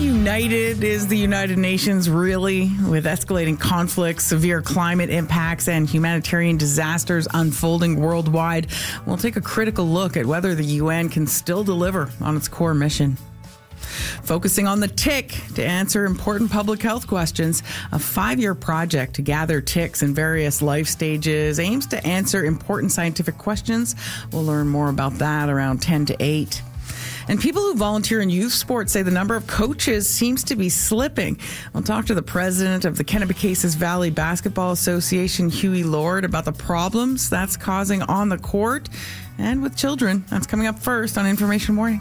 united is the United Nations really? With escalating conflicts, severe climate impacts, and humanitarian disasters unfolding worldwide, we'll take a critical look at whether the UN can still deliver on its core mission. Focusing on the tick to answer important public health questions, a 5-year project to gather ticks in various life stages aims to answer important scientific questions. We'll learn more about that around 10 to 8. And people who volunteer in youth sports say the number of coaches seems to be slipping. We'll talk to the president of the Kennebecasis Valley Basketball Association, Huey Lord, about the problems that's causing on the court and with children. That's coming up first on Information Morning.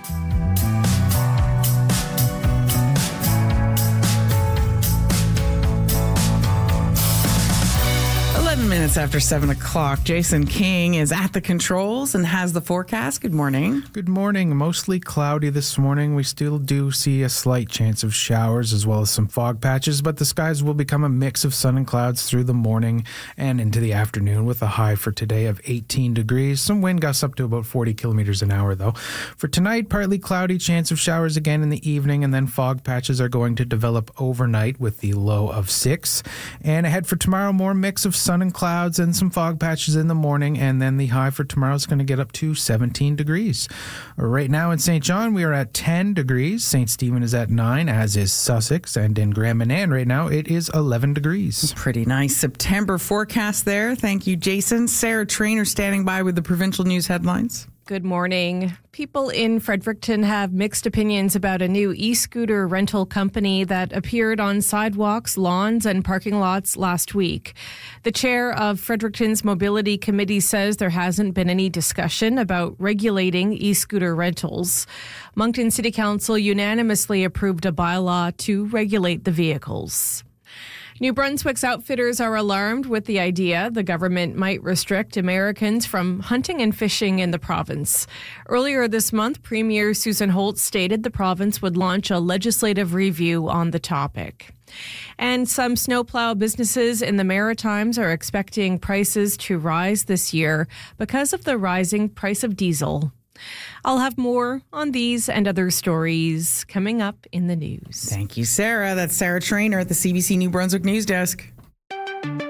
11 minutes after 7 o'clock. Jason King is at the controls and has the forecast. Good morning. Good morning. Mostly cloudy this morning. We still do see a slight chance of showers as well as some fog patches, but the skies will become a mix of sun and clouds through the morning and into the afternoon with a high for today of 18 degrees. Some wind gusts up to about 40 kilometers an hour, though. For tonight, partly cloudy, chance of showers again in the evening, and then fog patches are going to develop overnight with the low of 6. And ahead for tomorrow, more mix of sun and clouds and some fog patches in the morning, and then the high for tomorrow is going to get up to 17 degrees. Right now in St. John, we are at 10 degrees. St. Stephen is at 9, as is Sussex, and in Grand Manan right now it is 11 degrees. Pretty nice September forecast there. Thank you, Jason. Sarah Trainer standing by with the provincial news headlines. Good morning. People in Fredericton have mixed opinions about a new e-scooter rental company that appeared on sidewalks, lawns, and parking lots last week. The chair of Fredericton's Mobility Committee says there hasn't been any discussion about regulating e-scooter rentals. Moncton City Council unanimously approved a bylaw to regulate the vehicles. New Brunswick's outfitters are alarmed with the idea the government might restrict Americans from hunting and fishing in the province. Earlier this month, Premier Susan Holt stated the province would launch a legislative review on the topic. And some snowplow businesses in the Maritimes are expecting prices to rise this year because of the rising price of diesel. I'll have more on these and other stories coming up in the news. Thank you, Sarah. That's Sarah Trainer at the CBC New Brunswick News Desk.